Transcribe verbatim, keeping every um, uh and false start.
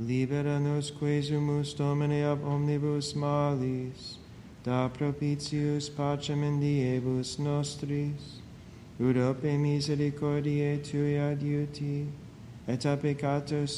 Libera nos quesumus Domine ab omnibus malis, da propitius pacem in diebus nostris, ut ope misericordiae Tui adiuti, et a peccatos